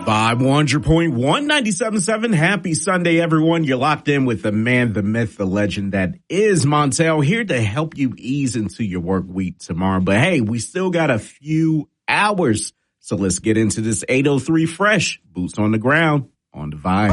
Vibe 100.197.7. Happy Sunday, everyone. You're locked in with the man, the myth, the legend that is Montel, here to help you ease into your work week tomorrow. But hey, we still got a few hours. So let's get into this 803 fresh. Boots on the ground on the Vibe.